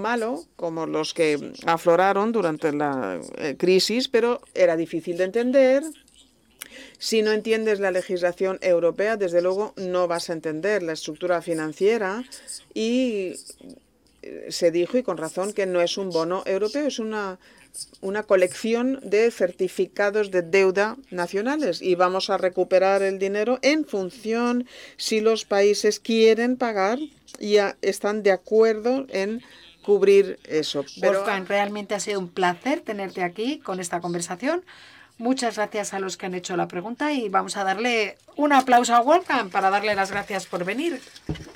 malo como los que afloraron durante la crisis, pero era difícil de entender. Si no entiendes la legislación europea, desde luego no vas a entender la estructura financiera y se dijo, y con razón, que no es un bono europeo, es una colección de certificados de deuda nacionales y vamos a recuperar el dinero en función si los países quieren pagar y están de acuerdo en cubrir eso. Wolfgang, realmente ha sido un placer tenerte aquí con esta conversación. Muchas gracias a los que han hecho la pregunta y vamos a darle un aplauso a Wolfgang para darle las gracias por venir.